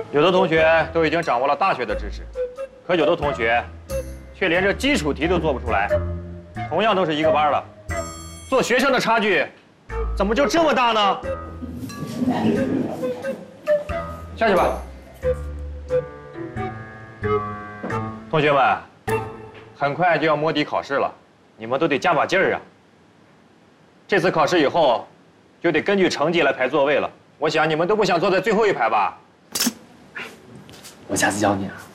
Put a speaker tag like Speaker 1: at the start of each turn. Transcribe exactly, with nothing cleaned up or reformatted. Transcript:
Speaker 1: 有的同学都已经掌握了大学的知识，可有的同学却连这基础题都做不出来。同样都是一个班的，做学生的差距怎么就这么大呢？下去吧。同学们，很快就要摸底考试了，你们都得加把劲儿啊！这次考试以后，就得根据成绩来排座位了。我想你们都不想坐在最后一排吧？
Speaker 2: 我下次教你啊。